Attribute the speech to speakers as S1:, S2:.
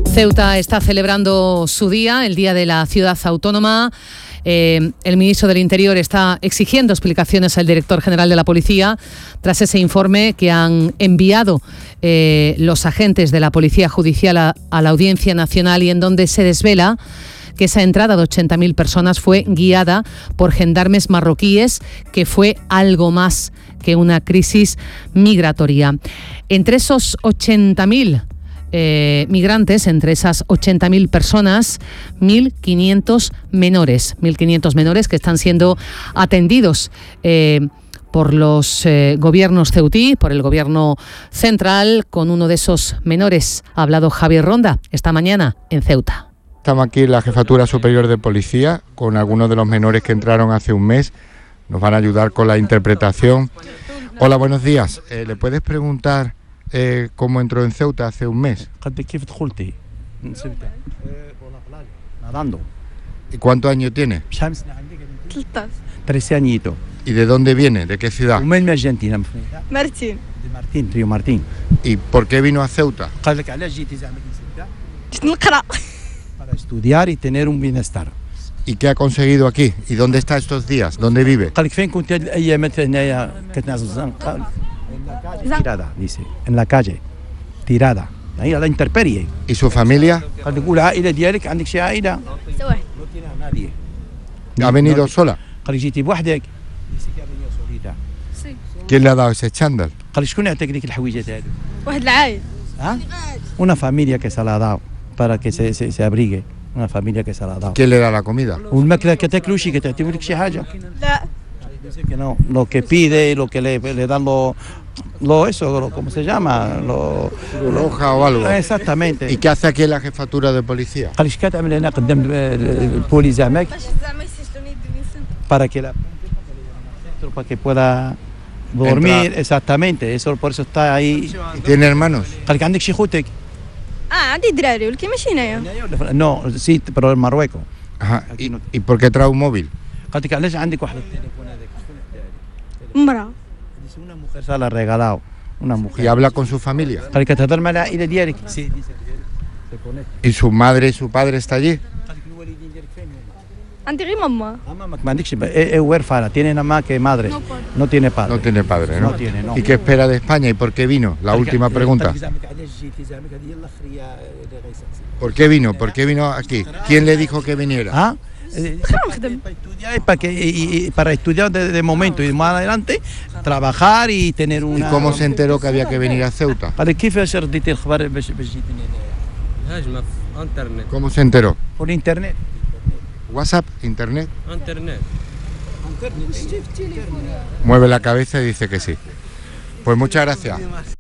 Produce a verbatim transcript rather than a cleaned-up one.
S1: Ceuta está celebrando su día, el Día de la Ciudad Autónoma. Eh, el ministro del Interior está exigiendo explicaciones al director general de la Policía tras ese informe que han enviado eh, los agentes de la Policía Judicial a, a la Audiencia Nacional, y en donde se desvela que esa entrada de ochenta mil personas fue guiada por gendarmes marroquíes, que fue algo más que una crisis migratoria. Entre esos ochenta mil Eh, migrantes, entre esas ochenta mil personas, mil quinientos menores, mil quinientos menores que están siendo atendidos eh, por los eh, gobiernos ceutí, por el gobierno central. Con uno de esos menores ha hablado Javier Ronda esta mañana en Ceuta.
S2: Estamos aquí en la Jefatura Superior de Policía con algunos de los menores que entraron hace un mes. Nos van a ayudar con la interpretación. Hola, buenos días. Eh, ¿Le puedes preguntar Eh, cómo entró en Ceuta hace un mes?
S3: Nadando.
S2: ¿Y cuántos años tiene?
S3: trece añitos.
S2: ¿Y de dónde viene? ¿De qué ciudad?
S3: ومن Argentina.
S4: Martín.
S3: De Martín, Río Martín.
S2: ¿Y por qué vino a Ceuta?
S3: Para estudiar y tener un bienestar.
S2: ¿Y qué ha conseguido aquí? ¿Y dónde está estos días? ¿Dónde vive?
S3: Tirada, dice, en la calle, tirada, ahí a la intemperie.
S2: ¿Y su familia?
S3: No tiene a nadie.
S2: ¿Ha venido sola? ¿Quién le ha dado ese chándal?
S3: ¿Ah? Una familia que se la ha dado para que se, se, se abrigue. Una familia que se la ha dado.
S2: ¿Quién le da la comida?
S3: Dice que no, lo que pide, lo que le, le dan lo, lo eso, lo, ¿cómo se llama? Lo,
S2: lo, hoja o algo.
S3: Exactamente.
S2: ¿Y qué hace aquí en la Jefatura de Policía?
S3: Para que la para que pueda dormir. Entra. Exactamente, eso por eso está ahí.
S2: ¿Y tiene hermanos?
S4: Ah, عندي دراري ولكن ماشي هنايا.
S3: No, sí, pero en Marruecos.
S2: Ajá. ¿Y, ¿Y por qué trae un móvil?
S3: قالت علاش عندك واحد التليفون هذاك شكون اداها؟
S4: مرة.
S3: Una mujer se la ha regalado, una mujer.
S2: ¿Y habla con su familia?
S3: قال لك تهضر مع العائلة ديالك. Sí, dice que
S2: ¿Y su madre y su padre está allí?
S3: قال لك الوالدين ديالك فين؟
S4: عندي غير ماما.
S3: ماماك ما عندكش es huérfana, tiene nada más que madre. No tiene padre.
S2: No tiene padre, ¿no?
S3: No tiene, no.
S2: ¿Y qué espera de España y por qué vino? La última pregunta. ¿Por qué vino? ¿Por qué vino aquí? ¿Quién le dijo que viniera?
S3: ¿Ah? Para estudiar, para, que, y, y para estudiar de, de momento y más adelante trabajar y tener una...
S2: ¿Y cómo se enteró que había que venir a Ceuta? ¿Cómo se enteró?
S3: Por internet.
S2: ¿WhatsApp? ¿Internet?
S5: Internet.
S2: Mueve la cabeza y dice que sí. Pues muchas gracias.